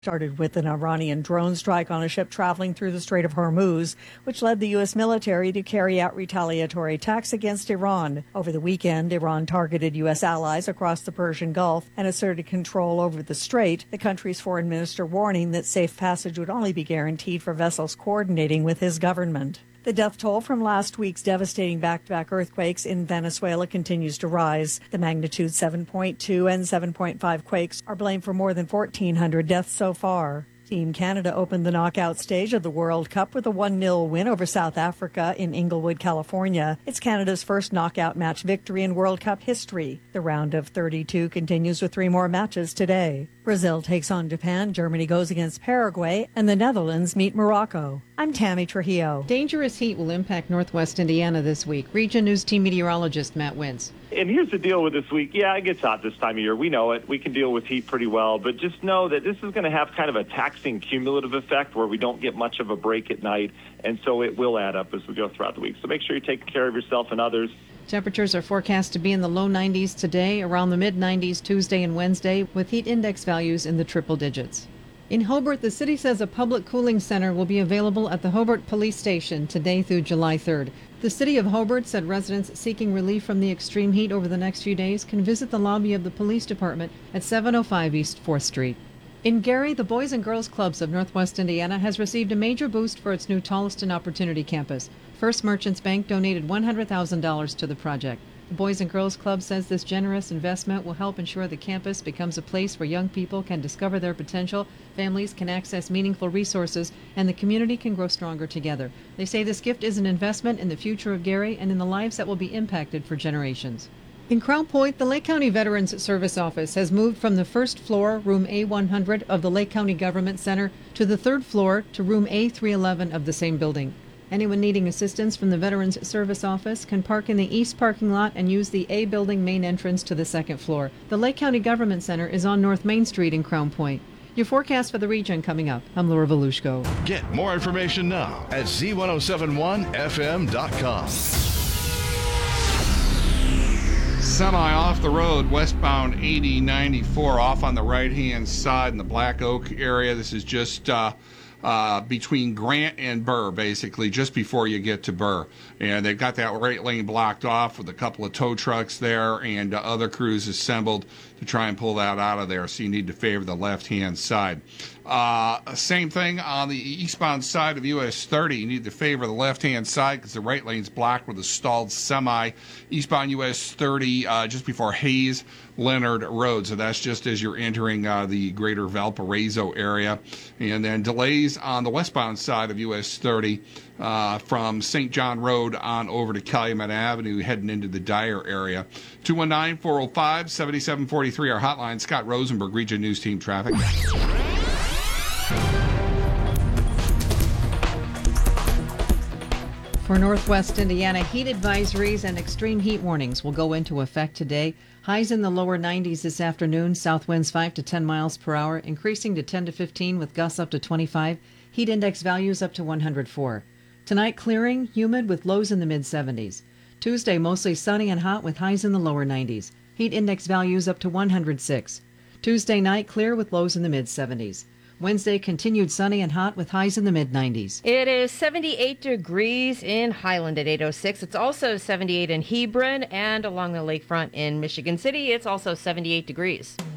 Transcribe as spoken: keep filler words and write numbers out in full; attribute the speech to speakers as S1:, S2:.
S1: Started with an Iranian drone strike on a ship traveling through the Strait of Hormuz, which led the U S military to carry out retaliatory attacks against Iran. Over the weekend, Iran targeted U S allies across the Persian Gulf and asserted control over the strait, the country's foreign minister warning that safe passage would only be guaranteed for vessels coordinating with his government. The death toll from last week's devastating back-to-back earthquakes in Venezuela continues to rise. The magnitude seven point two and seven point five quakes are blamed for more than fourteen hundred deaths so far. Team Canada opened the knockout stage of the World Cup with a one nil win over South Africa in Inglewood, California. It's Canada's first knockout match victory in World Cup history. The round of thirty-two continues with three more matches today. Brazil takes on Japan, Germany goes against Paraguay, and the Netherlands meet Morocco. I'm Tammy Trujillo.
S2: Dangerous heat will impact northwest Indiana this week. Region News Team meteorologist Matt Wintz.
S3: And here's the deal with this week. Yeah, it gets hot this time of year. We know it. We can deal with heat pretty well. But just know that this is going to have kind of a taxing cumulative effect where we don't get much of a break at night. And so it will add up as we go throughout the week. So make sure you're taking care of yourself and others.
S2: Temperatures are forecast to be in the low nineties today, around the mid nineties Tuesday and Wednesday, with heat index values in the triple digits. In Hobart, the city says a public cooling center will be available at the Hobart Police Station today through July third. The city of Hobart said residents seeking relief from the extreme heat over the next few days can visit the lobby of the police department at seven oh five East fourth Street. In Gary, the Boys and Girls Clubs of Northwest Indiana has received a major boost for its new Tolliston Opportunity Campus. First Merchants Bank donated one hundred thousand dollars to the project. The Boys and Girls Club says this generous investment will help ensure the campus becomes a place where young people can discover their potential, families can access meaningful resources, and the community can grow stronger together. They say this gift is an investment in the future of Gary and in the lives that will be impacted for generations. In Crown Point, the Lake County Veterans Service Office has moved from the first floor, room A one hundred of the Lake County Government Center, to the third floor to room A three eleven of the same building. Anyone needing assistance from the Veterans Service Office can park in the east parking lot and use the A building main entrance to the second floor. The Lake County Government Center is on North Main Street in Crown Point. Your forecast for the region coming up. I'm Laura Volushko.
S4: Get more information now at Z ten seventy-one F M dot com.
S5: Semi off the road, westbound eighty ninety-four, off on the right-hand side in the Black Oak area. This is just uh, uh, between Grant and Burr, basically, just before you get to Burr. And they've got that right lane blocked off with a couple of tow trucks there and uh, other crews assembled to try and pull that out of there. So you need to favor the left-hand side. Uh, same thing on the eastbound side of U S thirty. You need to favor the left-hand side because the right lane's blocked with a stalled semi. Eastbound U S thirty uh, just before Hayes Leonard Road. So that's just as you're entering uh, the greater Valparaiso area. And then delays on the westbound side of U S thirty uh, from Saint John Road on over to Calumet Avenue heading into the Dyer area. two one nine, four oh five, seven seven four three, our hotline. Scott Rosenberg, Region News Team Traffic.
S2: For Northwest Indiana, heat advisories and extreme heat warnings will go into effect today. Highs in the lower nineties this afternoon, south winds five to ten miles per hour, increasing to ten to fifteen with gusts up to twenty-five. Heat index values up to one hundred four. Tonight, clearing, humid with lows in the mid seventies. Tuesday, mostly sunny and hot with highs in the lower nineties. Heat index values up to one hundred six. Tuesday night, clear with lows in the mid seventies. Wednesday, continued sunny and hot with highs in the mid nineties.
S6: It is seventy-eight degrees in Highland at eight oh six. It's also seventy-eight in Hebron, and along the lakefront in Michigan City, it's also seventy-eight degrees.